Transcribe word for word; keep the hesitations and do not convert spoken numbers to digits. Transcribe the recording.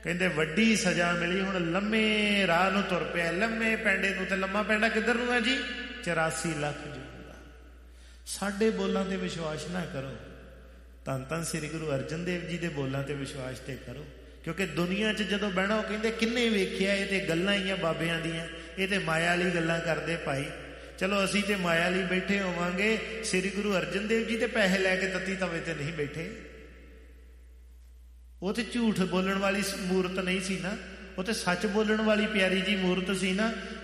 ਕਹਿੰਦੇ ਵੱਡੀ ਸਜ਼ਾ ਮਿਲੀ, ਹੁਣ ਲੰਮੇ ਰਾਹ ਨੂੰ ਤੁਰ ਪਿਆ, ਲੰਮੇ ਪੈਂਡੇ ਨੂੰ। ਤੇ ਲੰਮਾ ਪੈਂਡਾ ਕਿੱਧਰ ਨੂੰ ਹੈ ਜੀ? ਚੁਰਾਸੀ ਲੱਖ ਜੂਨ ਦਾ। ਸਾਡੇ ਬੋਲਾਂ ਤੇ ਵਿਸ਼ਵਾਸ ਨਾ ਕਰੋ, ਧੰਨ ਧੰਨ ਸ੍ਰੀ ਗੁਰੂ ਅਰਜਨ ਦੇਵ ਜੀ ਦੇ ਬੋਲਾਂ ਤੇ ਵਿਸ਼ਵਾਸ ਤੇ ਕਰੋ। ਕਿਉਂਕਿ ਦੁਨੀਆ 'ਚ ਜਦੋਂ ਬਹਿਣਾ, ਉਹ ਕਹਿੰਦੇ ਕਿੰਨੇ ਵੇਖਿਆ, ਇਹ ਤੇ ਗੱਲਾਂ ਹੀ ਆ ਬਾਬਿਆਂ ਦੀਆਂ, ਇਹ ਤੇ ਮਾਇਆ ਵਾਲੀ ਗੱਲਾਂ ਕਰਦੇ ਭਾਈ। ਚਲੋ ਅਸੀਂ ਤੇ ਮਾਇਆ ਲਈ ਬੈਠੇ ਹੋਵਾਂਗੇ, ਸ੍ਰੀ ਗੁਰੂ ਅਰਜਨ ਦੇਵ ਜੀ ਤੇ ਪੈਸੇ ਲੈ ਕੇ ਤੱਤੀ ਤਵੇ ਤੇ ਨਹੀਂ ਬੈਠੇ। ਉਹ ਤੇ ਝੂਠ ਬੋਲਣ ਵਾਲੀ ਮੂਰਤ ਨਹੀਂ ਸੀ ਨਾ, ਉਹ ਤੇ ਸੱਚ ਬੋਲਣ ਵਾਲੀ ਪਿਆਰੀ ਜੀ ਮੂਰਤ ਸੀ ਨਾ।